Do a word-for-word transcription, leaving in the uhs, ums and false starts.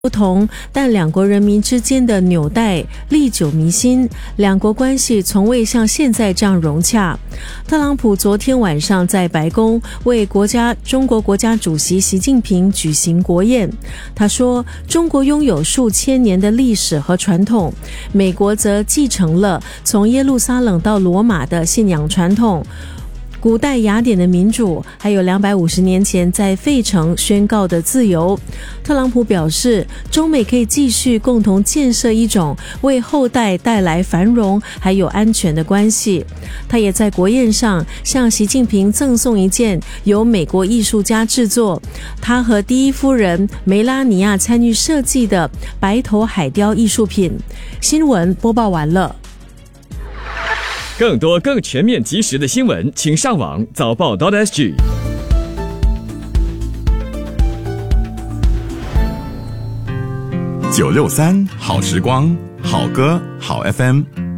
不同，但两国人民之间的纽带历久弥新，两国关系从未像现在这样融洽。特朗普昨天晚上在白宫为国家中国国家主席习近平举行国宴，他说，中国拥有数千年的历史和传统，美国则继承了从耶路撒冷到罗马的信仰传统，古代雅典的民主，还有两百五十年前在费城宣告的自由。特朗普表示，中美可以继续共同建设一种为后代带来繁荣还有安全的关系。他也在国宴上向习近平赠送一件由美国艺术家制作，他和第一夫人梅拉尼亚参与设计的白头海雕艺术品。新闻播报完了。 更多更全面及时的新闻，请上网早报 .sg。 九六三好时光，好歌好 F M。